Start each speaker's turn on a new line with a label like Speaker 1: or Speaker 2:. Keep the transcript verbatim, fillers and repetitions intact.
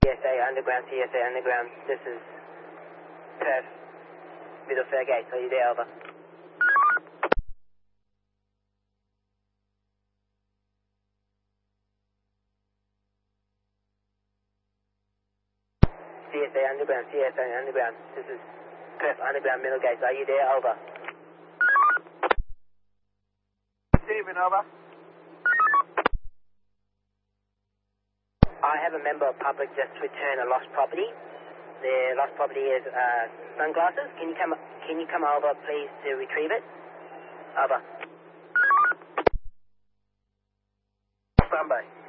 Speaker 1: C S A Underground, C S A Underground. This is Perth, Middle Fairgate. Are you there? Over. C S A Underground, C S A Underground. This is Perth Underground, Middlegate. Are you there? Over.
Speaker 2: Stephen, over.
Speaker 1: I have a member of public just returned a lost property. The lost property is uh, sunglasses. Can you come? Can you come over, please, to retrieve it? Over.
Speaker 2: Sunday.